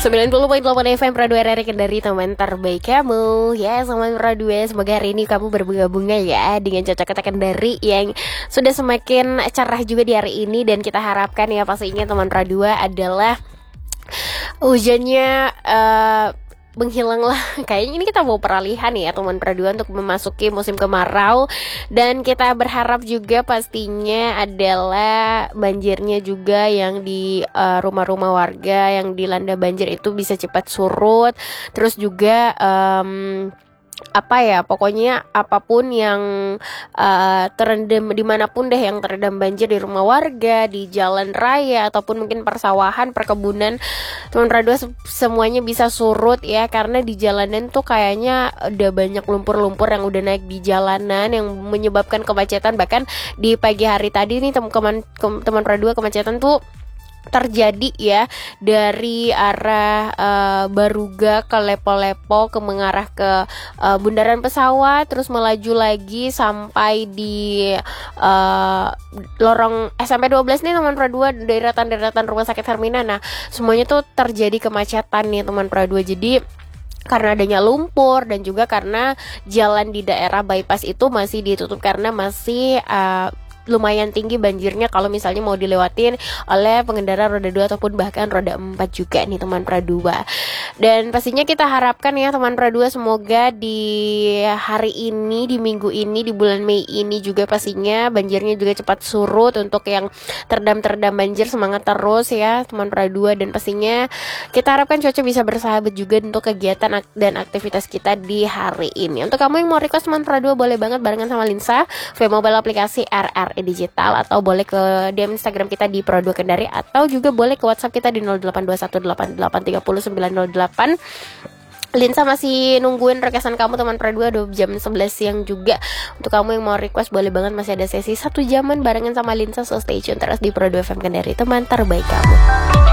90.8 FM Pro 2 RRI Kendari, teman terbaik kamu. Ya, teman Pro 2, semoga hari ini kamu berbunga-bunga ya dengan cuaca kota Kendari yang sudah semakin cerah juga di hari ini. Dan kita harapkan ya pastinya teman Pro 2 adalah hujannya menghilang lah. Kayaknya ini kita mau peralihan ya teman Pradua untuk memasuki musim kemarau. Dan kita berharap juga pastinya adalah banjirnya juga yang di rumah-rumah warga yang dilanda banjir itu bisa cepat surut. Terus juga pokoknya apapun yang terendam dimanapun deh yang terendam banjir, di rumah warga, di jalan raya, ataupun mungkin persawahan, perkebunan, teman Pradua semuanya bisa surut ya, karena di jalanan tuh kayaknya udah banyak lumpur-lumpur yang udah naik di jalanan yang menyebabkan kemacetan. Bahkan di pagi hari tadi nih teman Pradua, kemacetan tuh terjadi ya dari arah Baruga ke Lepo-Lepo ke mengarah ke bundaran pesawat, terus melaju lagi sampai di lorong SMP 12 nih teman Pradua, deretan rumah sakit Hermina. Nah, semuanya tuh terjadi kemacetan nih teman Pradua. Jadi karena adanya lumpur dan juga karena jalan di daerah bypass itu masih ditutup karena masih lumayan tinggi banjirnya kalau misalnya mau dilewatin oleh pengendara roda 2 ataupun bahkan roda 4 juga nih teman Pradua. Dan pastinya kita harapkan ya teman Pradua, semoga di hari ini, di minggu ini, di bulan Mei ini juga pastinya banjirnya juga cepat surut. Untuk yang terendam banjir, semangat terus ya teman Pradua. Dan pastinya kita harapkan cuaca bisa bersahabat juga untuk kegiatan dan aktivitas kita di hari ini. Untuk kamu yang mau request teman Pradua, boleh banget barengan sama Linsa via mobile aplikasi RRI Digital, atau boleh ke DM Instagram kita di Pro 2 Kendari, atau juga boleh ke WhatsApp kita di 082188300908. Linsa masih nungguin requestan kamu teman Pro 2 jam 11 siang juga. Untuk kamu yang mau request, boleh banget, masih ada sesi 1 jaman barengan sama Linsa. So stay tune terus di Pro 2 FM Kendari, teman terbaik kamu.